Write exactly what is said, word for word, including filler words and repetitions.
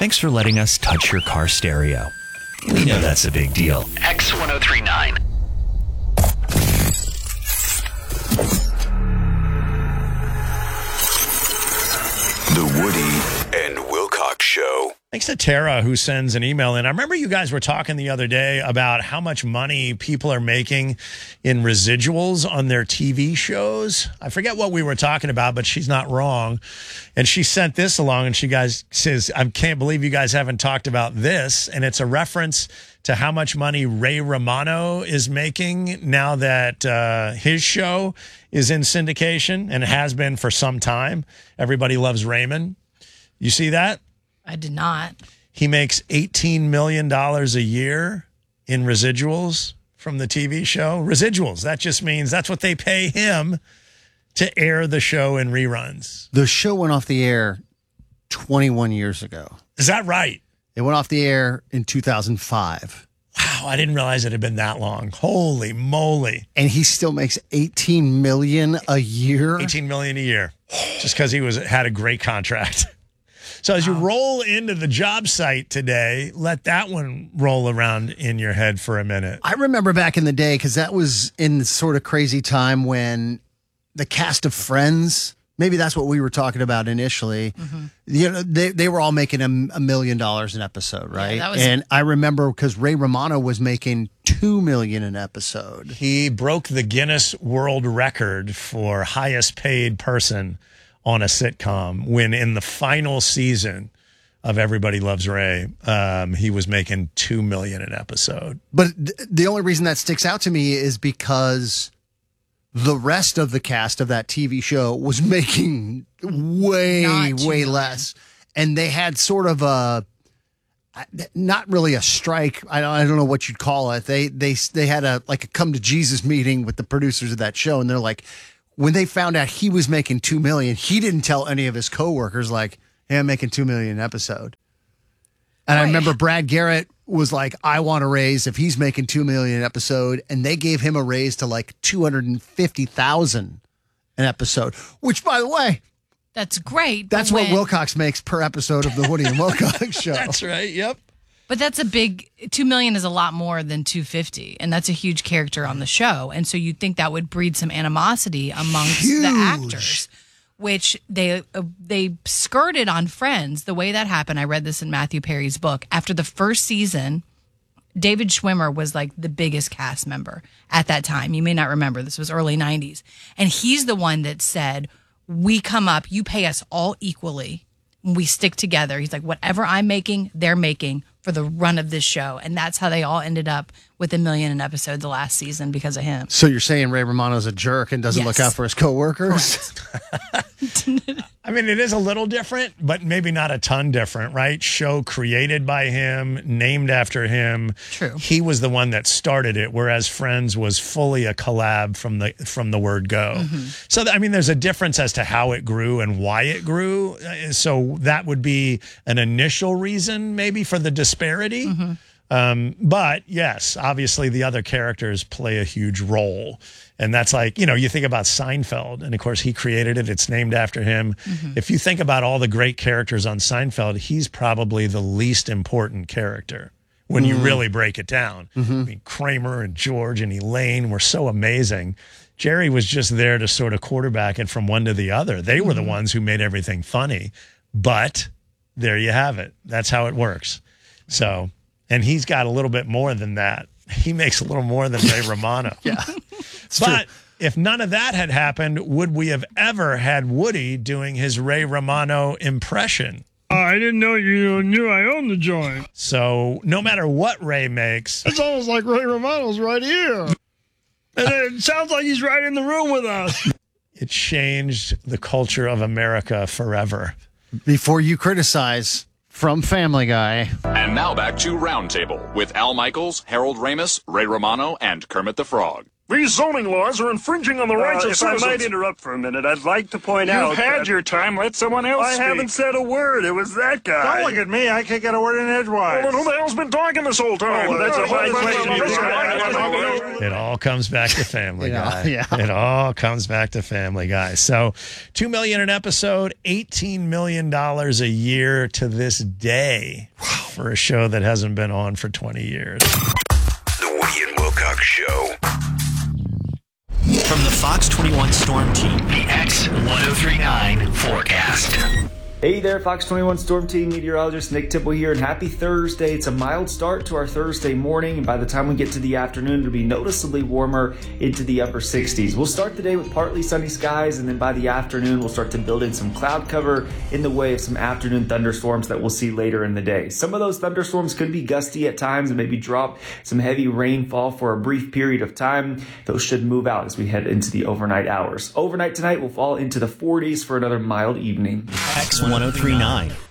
Thanks for letting us touch your car stereo. We know that's a big deal. X ten thirty-nine. The Woody and Wilcox Show. Thanks to Tara, who sends an email in. I remember you guys were talking the other day about how much money people are making in residuals on their T V shows. I forget what we were talking about, but she's not wrong. And she sent this along, and she guys says, I can't believe you guys haven't talked about this. And it's a reference to how much money Ray Romano is making now that uh, his show is in syndication and has been for some time. Everybody Loves Raymond. You see that? I did not. He makes eighteen million dollars a year in residuals from the T V show. Residuals, that just means that's what they pay him to air the show in reruns. The show went off the air twenty-one years ago. Is that right? It went off the air in two thousand five. Wow, I didn't realize it had been that long. Holy moly. And he still makes eighteen million dollars a year? eighteen million dollars a year, just because he was had a great contract. So as you roll into the job site today, let that one roll around in your head for a minute. I remember back in the day, because that was in the sort of crazy time when the cast of Friends, maybe that's what we were talking about initially, mm-hmm. you know, they, they were all making a, a million dollars an episode, right? Yeah, that was... And I remember because Ray Romano was making two million dollars an episode. He broke the Guinness World Record for highest paid person on a sitcom when in the final season of Everybody Loves Ray, um, he was making two million dollars an episode. But th- the only reason that sticks out to me is because the rest of the cast of that T V show was making way, way less. And they had sort of a, not really a strike. I don't, I don't know what you'd call it. They, they, they had a, like a come to Jesus meeting with the producers of that show. And they're like, when they found out he was making two million dollars, he didn't tell any of his coworkers, like, hey, I'm making two million dollars an episode. And right. I remember Brad Garrett was like, I want a raise if he's making two million dollars an episode. And they gave him a raise to like two hundred fifty thousand dollars an episode, which, by the way, that's great. That's when... what Wilcox makes per episode of the Woody and Wilcox show. That's right. Yep. But that's a big, two million is a lot more than two fifty, and that's a huge character on the show. And so you'd think that would breed some animosity amongst huge. the actors, which they uh, they skirted on Friends. The way that happened, I read this in Matthew Perry's book. After the first season, David Schwimmer was like the biggest cast member at that time. You may not remember, this was early nineties. And he's the one that said, we come up, you pay us all equally, we stick together. He's like, whatever I'm making, they're making for the run of this show. And that's how they all ended up with a million an episode the last season because of him. So you're saying Ray Romano's a jerk and doesn't yes. look out for his coworkers? I mean, it is a little different, but maybe not a ton different, right? Show created by him, named after him. True. He was the one that started it, whereas Friends was fully a collab from the from the word go. Mm-hmm. So, I mean, there's a difference as to how it grew and why it grew. So that would be an initial reason maybe for the disparity. Mm-hmm. Um, but yes, obviously the other characters play a huge role. And that's like, you know, you think about Seinfeld, and of course he created it. It's named after him. Mm-hmm. If you think about all the great characters on Seinfeld, he's probably the least important character when mm-hmm. you really break it down. Mm-hmm. I mean, Kramer and George and Elaine were so amazing. Jerry was just there to sort of quarterback it from one to the other. They were mm-hmm. the ones who made everything funny. But there you have it. That's how it works. So... And he's got a little bit more than that. He makes a little more than Ray Romano. Yeah. But true. If none of that had happened, would we have ever had Woody doing his Ray Romano impression? Uh, I didn't know you knew I owned the joint. So no matter what Ray makes... It's almost like Ray Romano's right here. And it sounds like he's right in the room with us. It changed the culture of America forever. Before you criticize... From Family Guy. And now back to Roundtable with Al Michaels, Harold Ramis, Ray Romano, and Kermit the Frog. These zoning laws are infringing on the rights uh, of if citizens. I might interrupt for a minute, I'd like to point You've out had that your time. Let someone else I speak. haven't said a word. It was that guy. Don't look at me. I can't get a word in edgewise. Well, then who the hell's been talking this whole time? Oh, that's a fine Well, question. well, You're well, right. It all comes back to Family Yeah, Guy. yeah. It all comes back to Family Guy. So, two million an episode, eighteen million dollars a year to this day for a show that hasn't been on for twenty years. The Woody and Wilcox Show. From the Fox twenty-one Storm Team, the X ten thirty-nine forecast. Hey there, Fox twenty-one Storm Team meteorologist Nick Tipple here, and happy Thursday. It's a mild start to our Thursday morning, and by the time we get to the afternoon, it'll be noticeably warmer into the upper sixties. We'll start the day with partly sunny skies, and then by the afternoon, we'll start to build in some cloud cover in the way of some afternoon thunderstorms that we'll see later in the day. Some of those thunderstorms could be gusty at times and maybe drop some heavy rainfall for a brief period of time. Those should move out as we head into the overnight hours. Overnight tonight will fall into the forties for another mild evening. X ten thirty-nine.